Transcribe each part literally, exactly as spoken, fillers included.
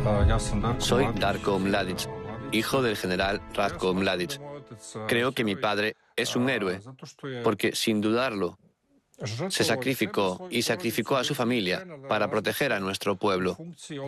Soy Darko Mladic, hijo del general Ratko Mladic. Creo que mi padre es un héroe, porque sin dudarlo, se sacrificó y sacrificó a su familia para proteger a nuestro pueblo.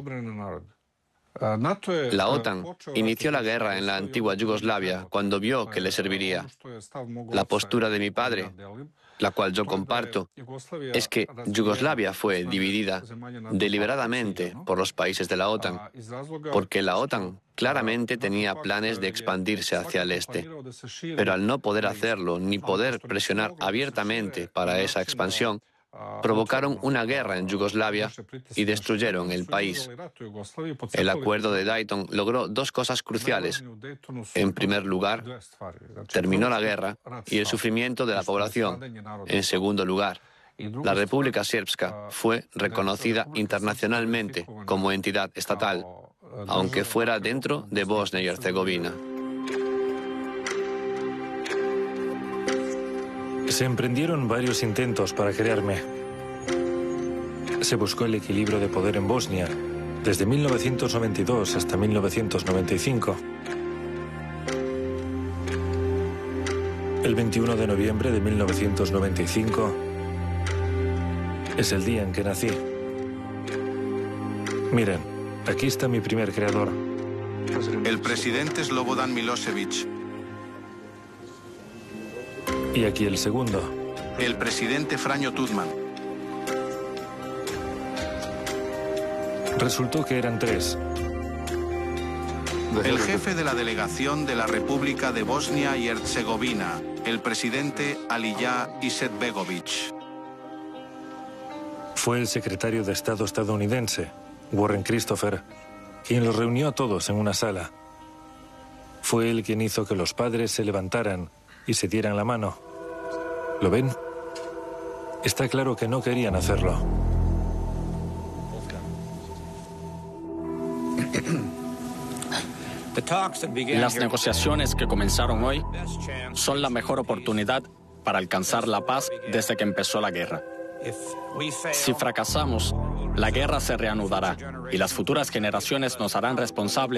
La OTAN inició la guerra en la antigua Yugoslavia cuando vio que le serviría. La postura de mi padre, la cual yo comparto, es que Yugoslavia fue dividida deliberadamente por los países de la OTAN, porque la OTAN claramente tenía planes de expandirse hacia el este. Pero al no poder hacerlo ni poder presionar abiertamente para esa expansión, provocaron una guerra en Yugoslavia y destruyeron el país. El acuerdo de Dayton logró dos cosas cruciales. En primer lugar, terminó la guerra y el sufrimiento de la población. En segundo lugar, la República Srpska fue reconocida internacionalmente como entidad estatal, aunque fuera dentro de Bosnia y Herzegovina. Se emprendieron varios intentos para crearme. Se buscó el equilibrio de poder en Bosnia, desde mil novecientos noventa y dos hasta mil novecientos noventa y cinco. El veintiuno de noviembre de mil novecientos noventa y cinco es el día en que nací. Miren, aquí está mi primer creador. El presidente Slobodan Milošević. Y aquí el segundo. El presidente Franjo Tuđman. Resultó que eran tres. El jefe de la delegación de la República de Bosnia y Herzegovina, el presidente Alija Izetbegović. Fue el secretario de Estado estadounidense, Warren Christopher, quien los reunió a todos en una sala. Fue él quien hizo que los padres se levantaran y se dieran la mano. ¿Lo ven? Está claro que no querían hacerlo. Las negociaciones que comenzaron hoy son la mejor oportunidad para alcanzar la paz desde que empezó la guerra. Si fracasamos, la guerra se reanudará y las futuras generaciones nos harán responsables